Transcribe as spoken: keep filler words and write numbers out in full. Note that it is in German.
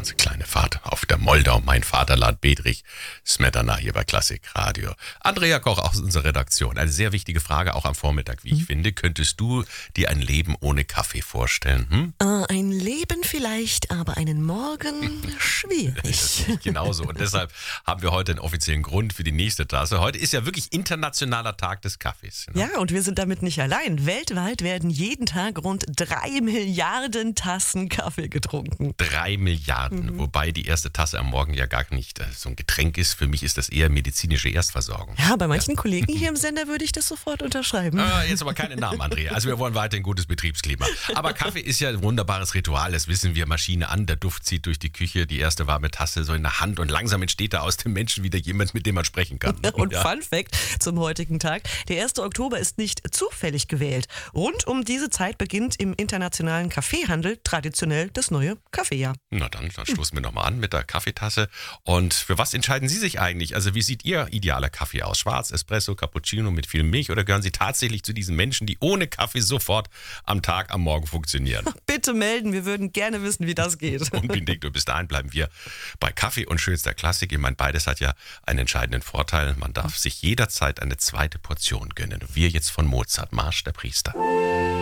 kurze kleine Fahrt auf der Moldau, mein Vaterland, Bedrich Smetana hier bei Klassik Radio. Andrea Koch aus unserer Redaktion. Eine sehr wichtige Frage, auch am Vormittag, wie ich mhm. finde. Könntest du dir ein Leben ohne Kaffee vorstellen? Hm? Äh, ein Leben vielleicht, aber einen Morgen schwierig. Das ist genauso. Und deshalb haben wir heute einen offiziellen Grund für die nächste Tasse. Heute ist ja wirklich internationaler Tag des Kaffees. Ne? Ja, und wir sind damit nicht allein. Weltweit werden jeden Tag rund drei Milliarden Tassen Kaffee getrunken. Drei Milliarden, mhm. wobei die erste Tasse am Morgen ja gar nicht so ein Getränk ist. Für mich ist das eher medizinische Erstversorgung. Ja, bei manchen ja. Kollegen hier im Sender würde ich das sofort unterschreiben. Ah, jetzt aber keine Namen, Andrea. Also wir wollen weiterhin gutes Betriebsklima. Aber Kaffee ist ja ein wunderbares Ritual, das wissen wir. Maschine an, der Duft zieht durch die Küche, die erste warme Tasse so in der Hand und langsam entsteht da aus dem Menschen wieder jemand, mit dem man sprechen kann. Und ja. Fun Fact zum heutigen Tag, der erste Oktober ist nicht zufällig gewählt. Rund um diese Zeit beginnt im internationalen Kaffeehandel traditionell das neue Kaffeejahr. Na dann, dann stoßen wir nochmal an mit der Kaffeetasse. Und für was entscheiden Sie sich eigentlich? Also wie sieht Ihr idealer Kaffee aus? Schwarz, Espresso, Cappuccino mit viel Milch oder gehören Sie tatsächlich zu diesen Menschen, die ohne Kaffee sofort am Tag, am Morgen funktionieren? Bitte melden, wir würden gerne wissen, wie das geht. Unbedingt. Und bis dahin bleiben wir bei Kaffee und schönster Klassik. Ich meine, beides hat ja einen entscheidenden Vorteil. Man darf sich jederzeit eine zweite Portion gönnen. Wir jetzt von Mozart, Marsch der Priester.